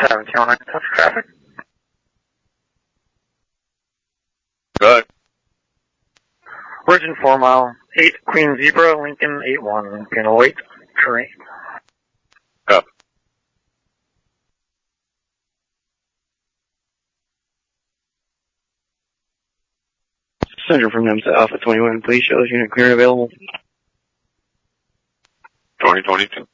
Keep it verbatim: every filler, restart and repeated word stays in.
seventeen oh nine, touch traffic. Good. Origin four mile, eight Queen Zebra, Lincoln eight one, can await terrain. Up. Center from them to Alpha twenty-one, please show us unit clear available. twenty twenty-two.